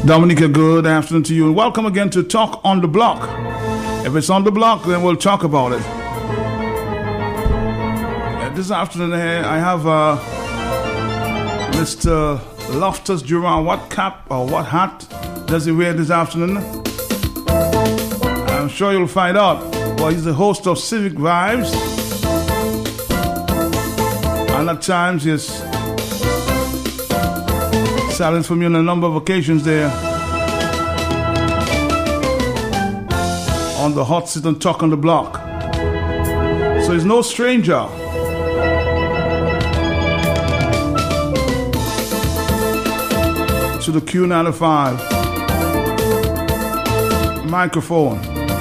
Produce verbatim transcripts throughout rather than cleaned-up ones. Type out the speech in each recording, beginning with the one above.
Dominica, good afternoon to you, and welcome again to Talk on the Block. If it's on the block, then we'll talk about it. Uh, this afternoon, uh, I have uh, Mister Loftus Durant. What cap or what hat does he wear this afternoon? I'm sure you'll find out. Well, he's the host of Civic Vibes, and at times he's silent for me on a number of occasions there on the hot seat and Talk on the Block. So he's no stranger to the Q ninety-five microphone.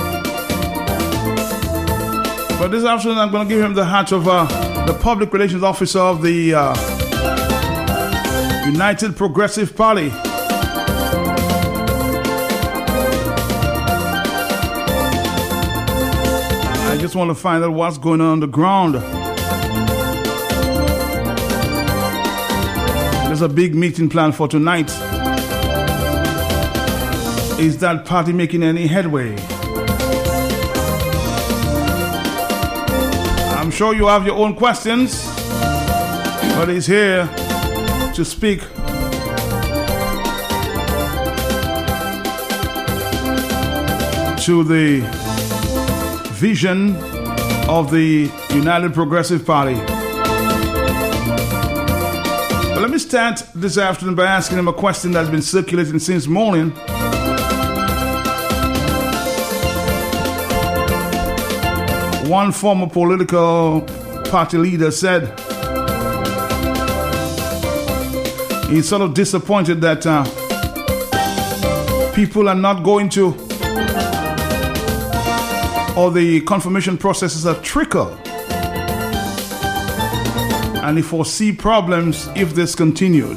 But this afternoon I'm going to give him the hat of uh, the Public Relations Officer of the uh, United Progressive Party. I just want to find out what's going on on the ground. There's a big meeting planned for tonight. Is that party making any headway? I'm sure you have your own questions, but he's here to speak to the vision of the United Progressive Party. But let me start this afternoon by asking him a question that's been circulating since morning. One former political party leader said he's sort of disappointed that uh, people are not going to, or the confirmation processes are trickle. And he foresee problems if this continues.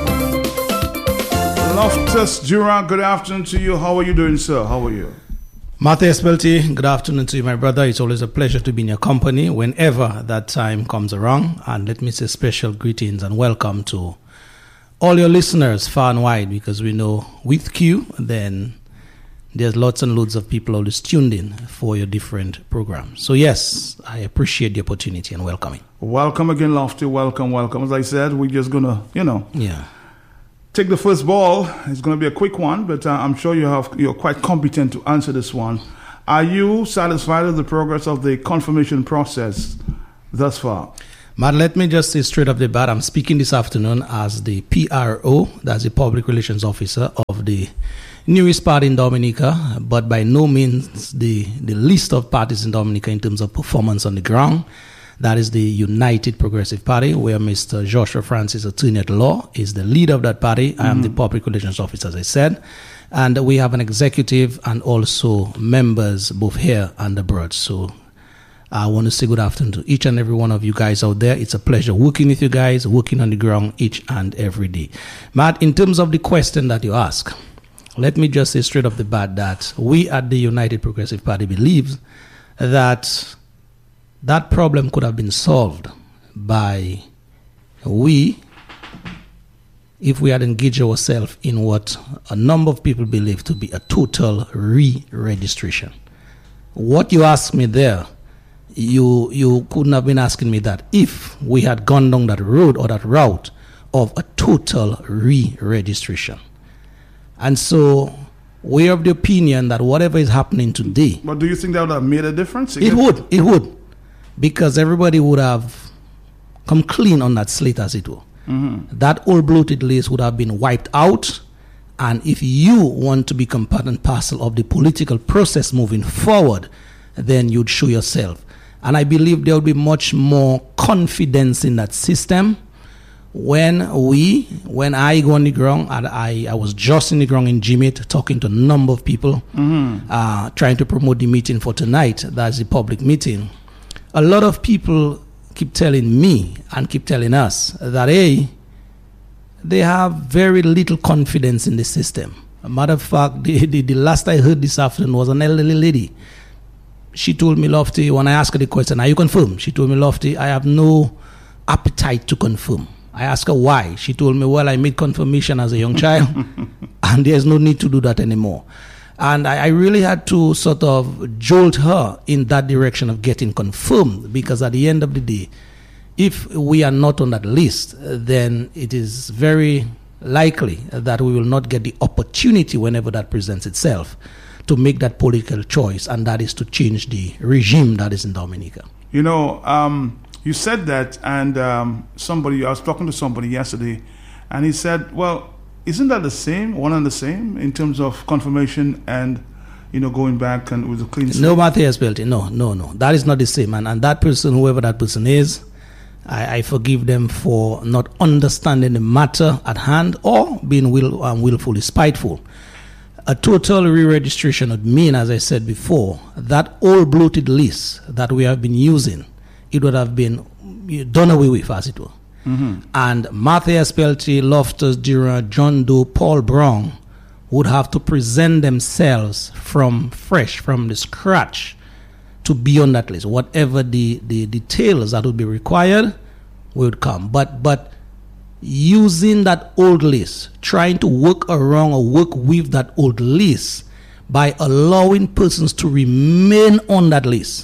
Loftus Durant, good afternoon to you. How are you doing, sir? How are you? Matthias Belty, good afternoon to you, my brother. It's always a pleasure to be in your company whenever that time comes around. And let me say special greetings and welcome to all your listeners far and wide, because we know with Q, then there's lots and loads of people always tuned in for your different programs. So yes, I appreciate the opportunity and welcoming. Welcome again, Lofty. Welcome, welcome. As I said, we're just going to, you know, yeah, take the first ball. It's going to be a quick one, but uh, I'm sure you have, you're quite competent to answer this one. Are you satisfied with the progress of the confirmation process thus far? Matt, let me just say straight off the bat, I'm speaking this afternoon as the P R O, that's the Public Relations Officer of the newest party in Dominica, but by no means the, the least of parties in Dominica in terms of performance on the ground. That is the United Progressive Party, where Mister Joshua Francis, attorney at law, is the leader of that party. Mm-hmm. I am the Public Relations Officer, as I said. And we have an executive and also members both here and abroad. So I want to say good afternoon to each and every one of you guys out there. It's a pleasure working with you guys, working on the ground each and every day. Matt, in terms of the question that you ask, let me just say straight off the bat that we at the United Progressive Party believe that that problem could have been solved by we, if we had engaged ourselves in what a number of people believe to be a total re-registration. What you asked me there, you you couldn't have been asking me that if we had gone down that road or that route of a total re-registration. And so we're of the opinion that whatever is happening today... But do you think that would have made a difference? It would, it would. Because everybody would have come clean on that slate, as it were. Mm-hmm. That old bloated list would have been wiped out. And if you want to become part and parcel of the political process moving forward, then you'd show yourself. And I believe there will be much more confidence in that system when we, when I go on the ground, and I, I was just in the ground in G M I T talking to a number of people, mm-hmm. uh, trying to promote the meeting for tonight. That's the public meeting. A lot of people keep telling me and keep telling us that, hey, they have very little confidence in the system. A matter of fact, the, the, the last I heard this afternoon was an elderly lady. She told me, Lofty, when I asked her the question, are you confirmed? She told me, Lofty, I have no appetite to confirm. I asked her why. She told me, well, I made confirmation as a young child. And there's no need to do that anymore. And I, I really had to sort of jolt her in that direction of getting confirmed, because at the end of the day, if we are not on that list, then it is very likely that we will not get the opportunity whenever that presents itself to make that political choice, and that is to change the regime that is in Dominica. You know, um, you said that, and um, somebody, I was talking to somebody yesterday, and he said, well, isn't that the same, one and the same, in terms of confirmation and, you know, going back and with a clean slate? No, Matthias Belty, no, no, no. That is not the same. And, and that person, whoever that person is, I, I forgive them for not understanding the matter at hand or being will, um, willfully spiteful. A total re-registration would mean, as I said before, that old bloated list that we have been using, it would have been done away with, as it were. Mm-hmm. And Matthias Belty, Loftus, Durant, John Doe, Paul Brown would have to present themselves from fresh, from the scratch, to be on that list. Whatever the, the details that would be required would come. But but using that old list, trying to work around or work with that old list by allowing persons to remain on that list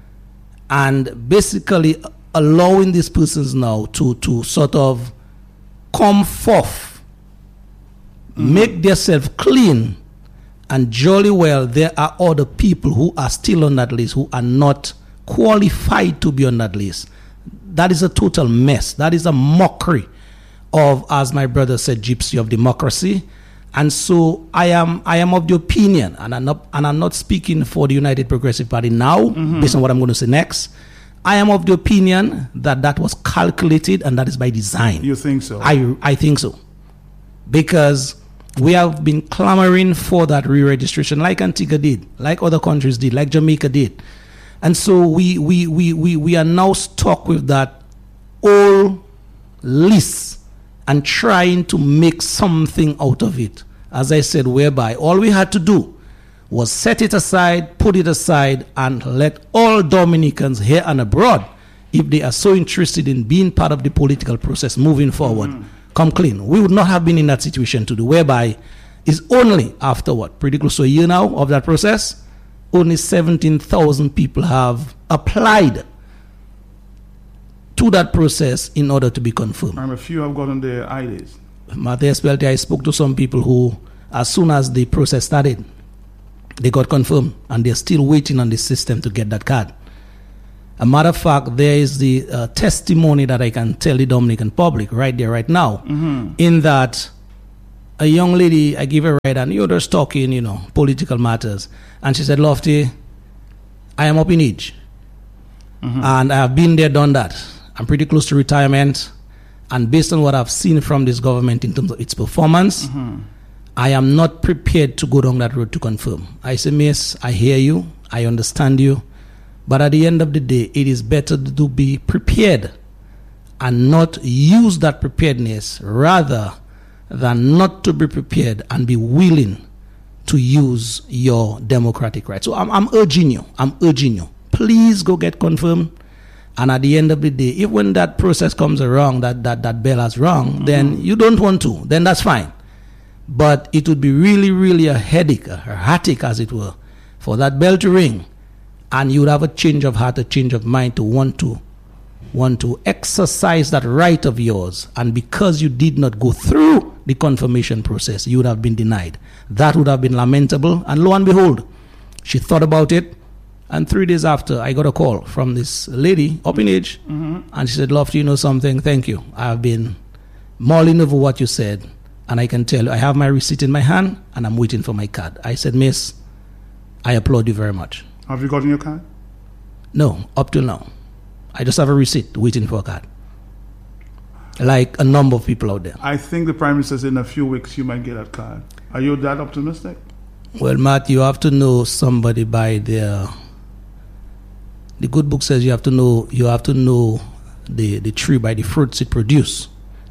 and basically allowing these persons now to, to sort of come forth, mm-hmm. make themselves clean, and jolly well there are other people who are still on that list who are not qualified to be on that list. That is a total mess. That is a mockery of, as my brother said, gypsy of democracy. And so I am I am of the opinion, and I'm not, and I'm not speaking for the United Progressive Party now, mm-hmm. based on what I'm going to say next. I am of the opinion that that was calculated and that is by design. You think so? I, I think so. Because we have been clamoring for that re-registration like Antigua did, like other countries did, like Jamaica did. And so we, we, we, we, we are now stuck with that old list and trying to make something out of it. As I said, whereby all we had to do was set it aside, put it aside, and let all Dominicans here and abroad, if they are so interested in being part of the political process moving forward, mm-hmm. come clean. We would not have been in that situation today, whereby it's only after what, pretty close to a year now of that process, only seventeen thousand people have applied to that process in order to be confirmed. And a few have gotten their I Ds. Matthias Belty, I spoke to some people who, as soon as the process started, they got confirmed, and they're still waiting on the system to get that card. A matter of fact, there is the uh, testimony that I can tell the Dominican public right there, right now, mm-hmm. in that a young lady, I give her a ride, and you're just talking, you know, political matters, and she said, Lofty, I am up in age, mm-hmm. and I have been there, done that. I'm pretty close to retirement, and based on what I've seen from this government in terms of its performance, mm-hmm. I am not prepared to go down that road to confirm. I say, miss, I hear you, I understand you, but at the end of the day, it is better to be prepared and not use that preparedness rather than not to be prepared and be willing to use your democratic rights. So I'm, I'm urging you, I'm urging you, please go get confirmed. And at the end of the day, if when that process comes around, that, that, that bell has rung, mm-hmm. then you don't want to, then that's fine. But it would be really, really a headache, a heartache, as it were, for that bell to ring, and you would have a change of heart, a change of mind to want to want to exercise that right of yours. And because you did not go through the confirmation process, you would have been denied. That would have been lamentable. And lo and behold, she thought about it. And three days after, I got a call from this lady up in age. Mm-hmm. And she said, Lofty, you know something? Thank you. I've been mulling over what you said. And I can tell you, I have my receipt in my hand, and I'm waiting for my card. I said, miss, I applaud you very much. Have you gotten your card? No, up till now. I just have a receipt waiting for a card. Like a number of people out there. I think the Prime Minister said in a few weeks you might get a card. Are you that optimistic? Well, Matt, you have to know somebody by their... The good book says you have to know you have to know the, the tree by the fruits it produces.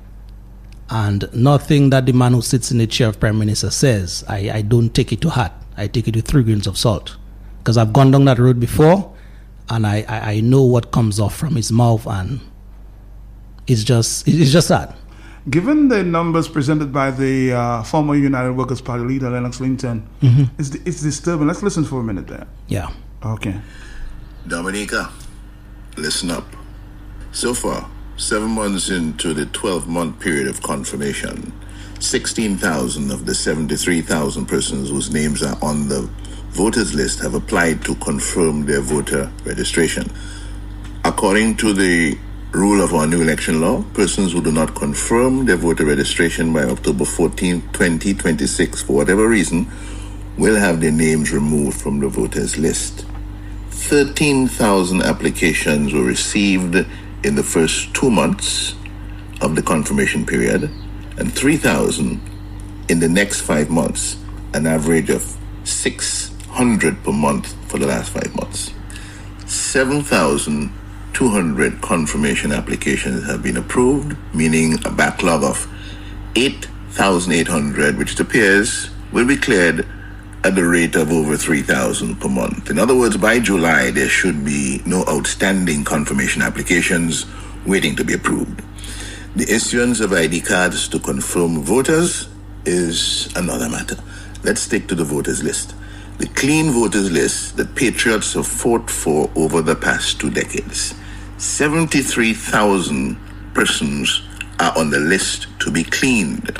And nothing that the man who sits in the chair of Prime Minister says, I, I don't take it to heart. I take it with three grains of salt. Because I've gone down that road before, and I, I, I know what comes off from his mouth, and it's just it's just sad. Given the numbers presented by the uh, former United Workers' Party leader, Lennox Linton, mm-hmm. it's, it's disturbing. Let's listen for a minute there. Yeah. Okay. Dominica, listen up. So far, seven months into the twelve-month period of confirmation, sixteen thousand of the seventy-three thousand persons whose names are on the voters list have applied to confirm their voter registration. According to the rule of our new election law, persons who do not confirm their voter registration by October fourteenth, twenty twenty-six, for whatever reason, will have their names removed from the voters list. thirteen thousand applications were received in the first two months of the confirmation period, and three thousand in the next five months, an average of six hundred per month for the last five months. seven thousand two hundred confirmation applications have been approved, meaning a backlog of eight thousand eight hundred, which it appears will be cleared at the rate of over three thousand per month. In other words, by July, there should be no outstanding confirmation applications waiting to be approved. The issuance of I D cards to confirm voters is another matter. Let's stick to the voters list. The clean voters list that patriots have fought for over the past two decades. seventy-three thousand persons are on the list to be cleaned.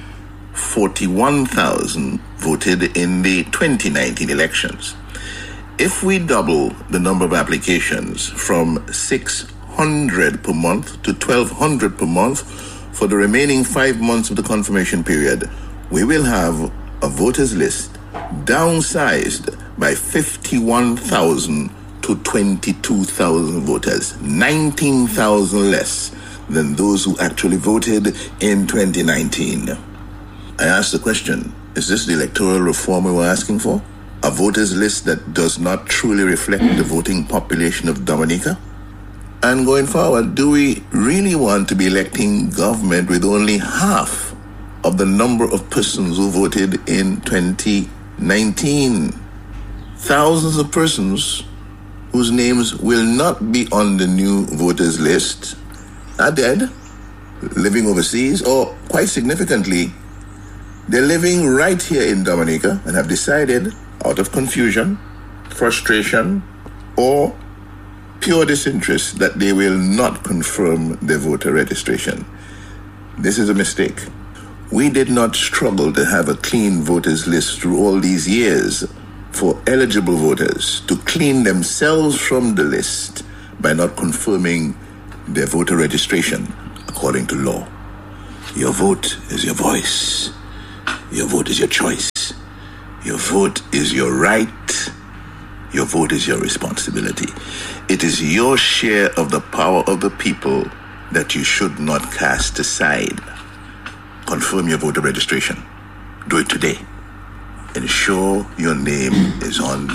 forty-one thousand voted in the twenty nineteen elections. If we double the number of applications from six hundred per month to twelve hundred per month for the remaining five months of the confirmation period, we will have a voters list downsized by fifty-one thousand to twenty-two thousand voters, nineteen thousand less than those who actually voted in twenty nineteen. I asked the question, is this the electoral reform we were asking for? A voters list that does not truly reflect the voting population of Dominica? And going forward, do we really want to be electing government with only half of the number of persons who voted in twenty nineteen? Thousands of persons whose names will not be on the new voters list are dead, living overseas, or quite significantly, they're living right here in Dominica and have decided, out of confusion, frustration, or pure disinterest, that they will not confirm their voter registration. This is a mistake. We did not struggle to have a clean voters list through all these years for eligible voters to clean themselves from the list by not confirming their voter registration according to law. Your vote is your voice. Your vote is your choice. Your vote is your right. Your vote is your responsibility. It is your share of the power of the people that you should not cast aside. Confirm your voter registration. Do it today. Ensure your name is on the